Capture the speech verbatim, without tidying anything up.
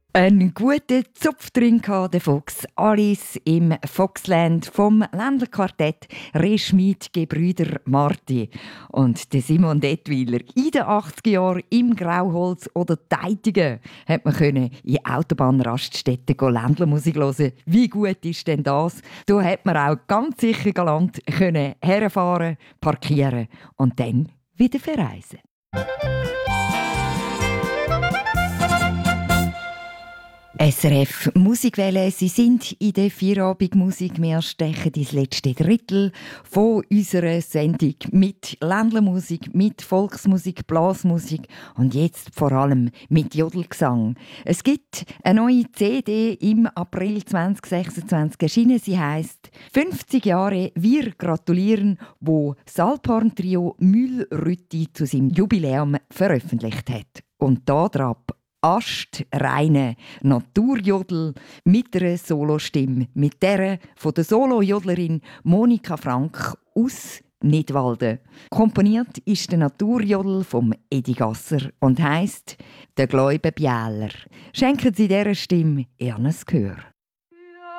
Ein guter Zupf drin hatte der Fuchs Alice im Foxland vom Ländlerquartett Reschmid Gebrüder Marti. Und der Simon Dettwiler in den achtziger Jahren im Grauholz oder Teitigen hat man können in Autobahnraststätten Ländlermusik hören. Wie gut ist denn das? Da hat man auch ganz sicher galant können herfahren, parkieren und dann wieder verreisen. S R F Musikwelle, Sie sind in der Feierabendmusik. Wir stechen ins letzte Drittel von unserer Sendung mit Ländlermusik, mit Volksmusik, Blasmusik und jetzt vor allem mit Jodelgesang. Es gibt eine neue C D im April zwanzig sechsundzwanzig erschienen. Sie heisst «fünfzig Jahre, wir gratulieren», wo das Alphorn-Trio Mühlrütti zu seinem Jubiläum veröffentlicht hat. Und da drauf astreine Naturjodel mit einer Solostimme, mit der von der Solojodlerin Monika Frank aus Nidwalden. Komponiert ist der Naturjodel vom Edi Gasser und heisst «Der Gläube Bieler». Schenken Sie dieser Stimme ehrnes Gehör.